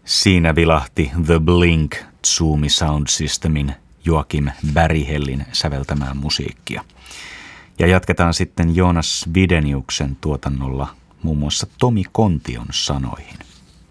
Siinä vilahti The Blink Zoomi Sound Systemin Joakim Berghellin säveltämään musiikkia. Ja jatketaan sitten Joonas Wideniuksen tuotannolla muun muassa Tomi Kontion sanoihin.